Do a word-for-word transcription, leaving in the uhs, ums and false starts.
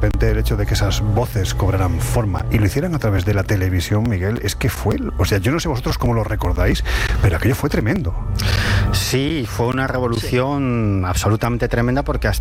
repente el hecho de que esas voces cobraran forma y lo hicieran a través de la televisión, Miguel, es que fue, o sea, yo no sé vosotros cómo lo recordáis, pero aquello fue tremendo. Sí, fue una revolución sí. absolutamente tremenda, porque hasta